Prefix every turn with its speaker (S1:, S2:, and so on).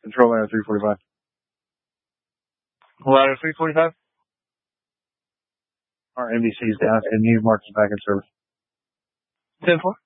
S1: Control ladder 345.
S2: Ladder 345.
S1: Our NBC is down and new markets back in service.
S2: 10-4.